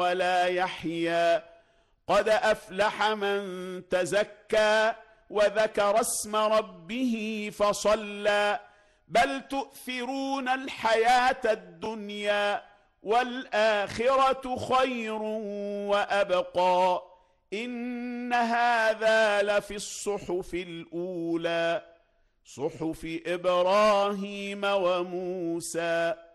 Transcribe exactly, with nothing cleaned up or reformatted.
ولا يحيى. قد أفلح من تزكى وذكر اسم ربه فصلى. بل تؤثرون الحياة الدنيا والآخرة خير وأبقى. إن هذا لفي الصحف الأولى صحف إبراهيم وموسى.